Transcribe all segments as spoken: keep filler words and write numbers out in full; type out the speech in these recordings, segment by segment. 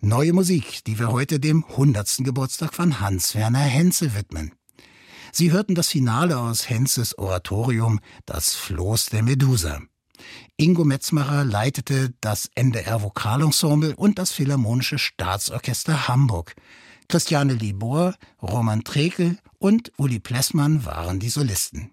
Neue Musik, die wir heute dem hundertsten Geburtstag von Hans-Werner Henze widmen. Sie hörten das Finale aus Henzes Oratorium »Das Floß der Medusa«. Ingo Metzmacher leitete das N D R-Vokalensemble und das Philharmonische Staatsorchester Hamburg. Christiane Libor, Roman Trekel und Uli Plessmann waren die Solisten.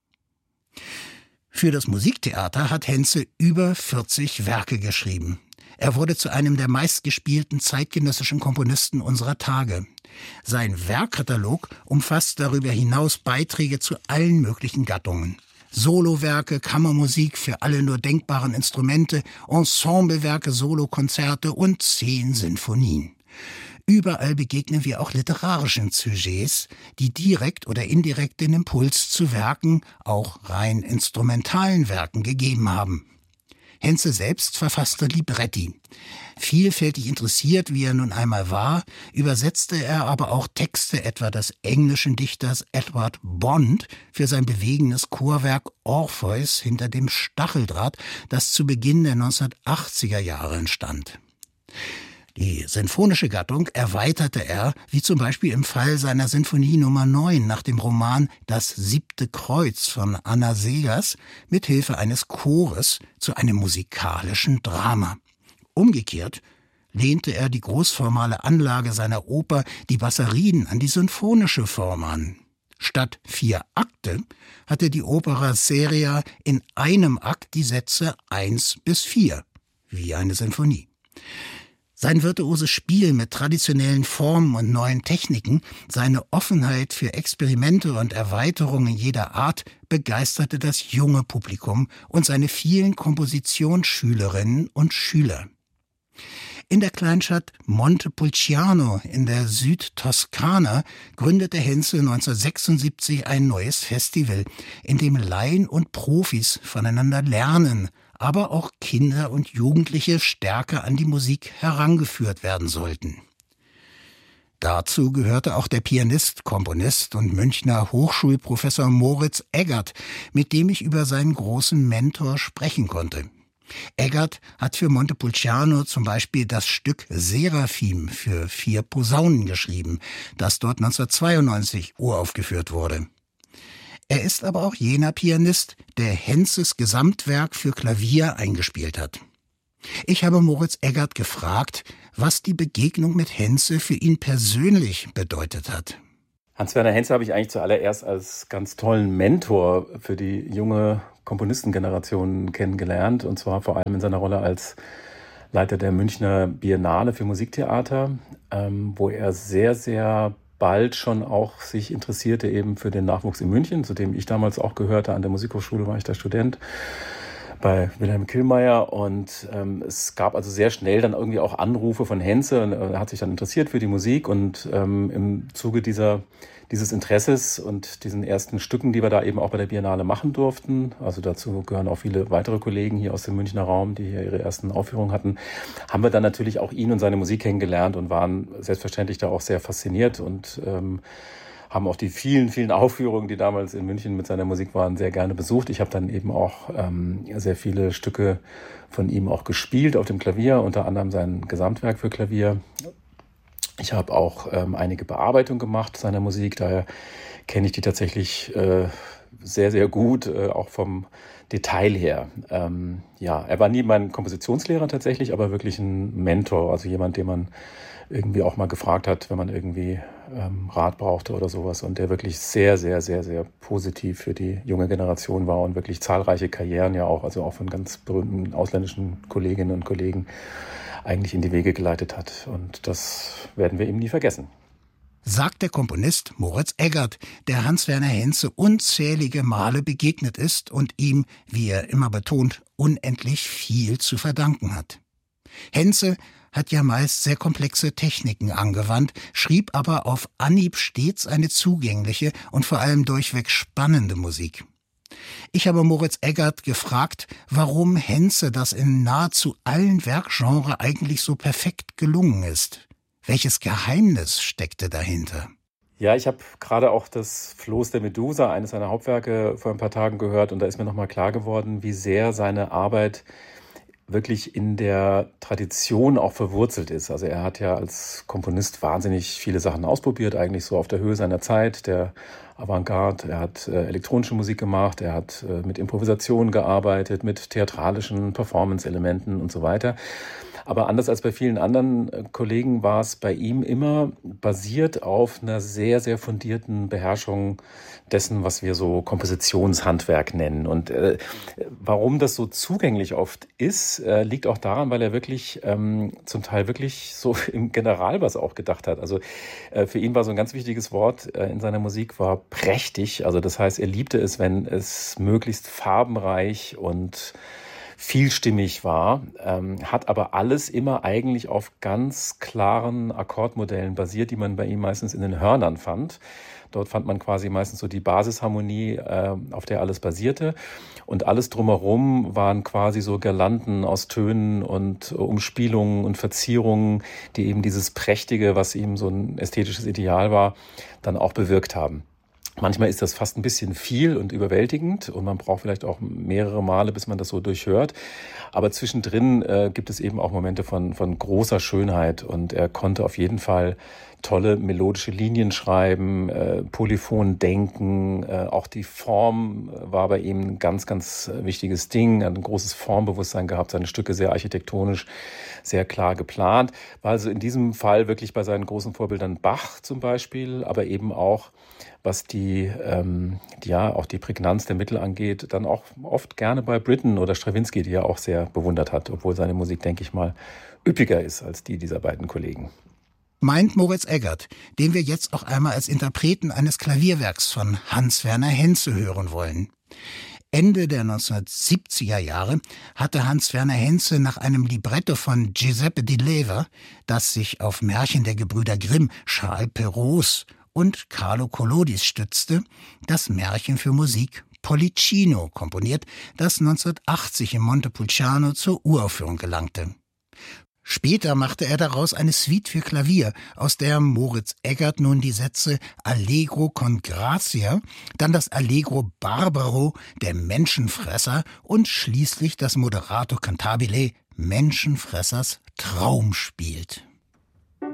Für das Musiktheater hat Henze über vierzig Werke geschrieben. Er wurde zu einem der meistgespielten zeitgenössischen Komponisten unserer Tage. Sein Werkkatalog umfasst darüber hinaus Beiträge zu allen möglichen Gattungen. Solowerke, Kammermusik für alle nur denkbaren Instrumente, Ensemblewerke, Solokonzerte und zehn Sinfonien. Überall begegnen wir auch literarischen Sujets, die direkt oder indirekt den Impuls zu Werken, auch rein instrumentalen Werken, gegeben haben. Henze selbst verfasste Libretti. Vielfältig interessiert, wie er nun einmal war, übersetzte er aber auch Texte etwa des englischen Dichters Edward Bond für sein bewegendes Chorwerk Orpheus hinter dem Stacheldraht, das zu Beginn der neunzehnhundertachtziger Jahre entstand. Die sinfonische Gattung erweiterte er, wie zum Beispiel im Fall seiner Sinfonie Nummer neun nach dem Roman »Das siebte Kreuz« von Anna Seghers, mit Hilfe eines Chores zu einem musikalischen Drama. Umgekehrt lehnte er die großformale Anlage seiner Oper Die Bassariden an die sinfonische Form an. Statt vier Akte hatte die Opera seria in einem Akt die Sätze eins bis vier, wie eine Sinfonie. Sein virtuoses Spiel mit traditionellen Formen und neuen Techniken, seine Offenheit für Experimente und Erweiterungen jeder Art begeisterte das junge Publikum und seine vielen Kompositionsschülerinnen und Schüler. In der Kleinstadt Montepulciano in der Südtoskana gründete Henze neunzehnhundertsechsundsiebzig ein neues Festival, in dem Laien und Profis voneinander lernen, aber auch Kinder und Jugendliche stärker an die Musik herangeführt werden sollten. Dazu gehörte auch der Pianist, Komponist und Münchner Hochschulprofessor Moritz Eggert, mit dem ich über seinen großen Mentor sprechen konnte. Eggert hat für Montepulciano zum Beispiel das Stück Seraphim für vier Posaunen geschrieben, das dort neunzehnhundertzweiundneunzig uraufgeführt wurde. Er ist aber auch jener Pianist, der Henzes Gesamtwerk für Klavier eingespielt hat. Ich habe Moritz Eggert gefragt, was die Begegnung mit Henze für ihn persönlich bedeutet hat. Hans-Werner Henze habe ich eigentlich zuallererst als ganz tollen Mentor für die junge Komponistengeneration kennengelernt, und zwar vor allem in seiner Rolle als Leiter der Münchner Biennale für Musiktheater, ähm, wo er sehr, sehr bald schon auch sich interessierte eben für den Nachwuchs in München, zu dem ich damals auch gehörte. An der Musikhochschule war ich da Student bei Wilhelm Killmeier, und ähm, es gab also sehr schnell dann irgendwie auch Anrufe von Henze, und er hat sich dann interessiert für die Musik, und ähm, im Zuge dieser dieses Interesses und diesen ersten Stücken, die wir da eben auch bei der Biennale machen durften, also dazu gehören auch viele weitere Kollegen hier aus dem Münchner Raum, die hier ihre ersten Aufführungen hatten, haben wir dann natürlich auch ihn und seine Musik kennengelernt und waren selbstverständlich da auch sehr fasziniert und ähm, haben auch die vielen, vielen Aufführungen, die damals in München mit seiner Musik waren, sehr gerne besucht. Ich habe dann eben auch ähm, sehr viele Stücke von ihm auch gespielt auf dem Klavier, unter anderem sein Gesamtwerk für Klavier. Ich habe auch ähm, einige Bearbeitungen gemacht seiner Musik, daher kenne ich die tatsächlich äh, sehr, sehr gut, äh, auch vom Detail her. Ähm, ja, er war nie mein Kompositionslehrer tatsächlich, aber wirklich ein Mentor, also jemand, den man irgendwie auch mal gefragt hat, wenn man irgendwie ähm, Rat brauchte oder sowas, und der wirklich sehr, sehr, sehr, sehr positiv für die junge Generation war und wirklich zahlreiche Karrieren ja auch, also auch von ganz berühmten ausländischen Kolleginnen und Kollegen eigentlich in die Wege geleitet hat. Und das werden wir ihm nie vergessen. Sagt der Komponist Moritz Eggert, der Hans-Werner Henze unzählige Male begegnet ist und ihm, wie er immer betont, unendlich viel zu verdanken hat. Henze hat ja meist sehr komplexe Techniken angewandt, schrieb aber auf Anhieb stets eine zugängliche und vor allem durchweg spannende Musik. Ich habe Moritz Eggert gefragt, warum Henze das in nahezu allen Werkgenres eigentlich so perfekt gelungen ist. Welches Geheimnis steckte dahinter? Ja, ich habe gerade auch das Floß der Medusa, eines seiner Hauptwerke, vor ein paar Tagen gehört, und da ist mir nochmal klar geworden, wie sehr seine Arbeit wirklich in der Tradition auch verwurzelt ist. Also er hat ja als Komponist wahnsinnig viele Sachen ausprobiert, eigentlich so auf der Höhe seiner Zeit, der Avantgarde. Er hat äh, elektronische Musik gemacht, er hat äh, mit Improvisation gearbeitet, mit theatralischen Performance-Elementen und so weiter. Aber anders als bei vielen anderen äh, Kollegen war es bei ihm immer basiert auf einer sehr, sehr fundierten Beherrschung dessen, was wir so Kompositionshandwerk nennen. Und äh, warum das so zugänglich oft ist, äh, liegt auch daran, weil er wirklich ähm, zum Teil wirklich so im Generalbass auch gedacht hat. Also äh, für ihn war so ein ganz wichtiges Wort äh, in seiner Musik war prächtig. Also das heißt, er liebte es, wenn es möglichst farbenreich und vielstimmig war, ähm, hat aber alles immer eigentlich auf ganz klaren Akkordmodellen basiert, die man bei ihm meistens in den Hörnern fand. Dort fand man quasi meistens so die Basisharmonie, äh, auf der alles basierte. Und alles drumherum waren quasi so Girlanden aus Tönen und Umspielungen und Verzierungen, die eben dieses Prächtige, was ihm so ein ästhetisches Ideal war, dann auch bewirkt haben. Manchmal ist das fast ein bisschen viel und überwältigend und man braucht vielleicht auch mehrere Male, bis man das so durchhört. Aber zwischendrin äh, gibt es eben auch Momente von, von großer Schönheit und er konnte auf jeden Fall tolle melodische Linien schreiben, äh, polyphon denken. Äh, auch die Form war bei ihm ein ganz, ganz wichtiges Ding. Er hat ein großes Formbewusstsein gehabt, seine Stücke sehr architektonisch, sehr klar geplant. War also in diesem Fall wirklich bei seinen großen Vorbildern Bach zum Beispiel, aber eben auch was die, ähm, die, ja, auch die Prägnanz der Mittel angeht, dann auch oft gerne bei Britten oder Stravinsky, die er auch sehr bewundert hat, obwohl seine Musik, denke ich mal, üppiger ist als die dieser beiden Kollegen. Meint Moritz Eggert, den wir jetzt auch einmal als Interpreten eines Klavierwerks von Hans Werner Henze hören wollen. Ende der neunzehnhundertsiebziger Jahre hatte Hans Werner Henze nach einem Libretto von Giuseppe di Leva, das sich auf Märchen der Gebrüder Grimm, Charles Perrault und Carlo Collodis stützte, das Märchen für Musik Pollicino komponiert, das neunzehnhundertachtzig in Montepulciano zur Uraufführung gelangte. Später machte er daraus eine Suite für Klavier, aus der Moritz Eggert nun die Sätze Allegro con Grazia, dann das Allegro Barbaro, der Menschenfresser und schließlich das Moderato cantabile Menschenfressers Traum spielt.